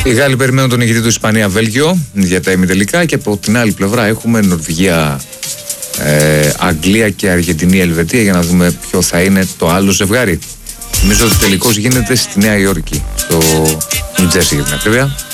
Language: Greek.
Οι Γάλλοι περιμένουν τον νικητή του Ισπανία-Βέλγιο για τα ημιτελικά και από την άλλη πλευρά έχουμε Νορβηγία, Αγγλία και Αργεντινή-Ελβετία για να δούμε ποιο θα είναι το άλλο ζευγάρι. Νομίζω ότι τελικώς γίνεται στη Νέα Υόρκη, στο Νιου Τζέρσι για την ακρίβεια.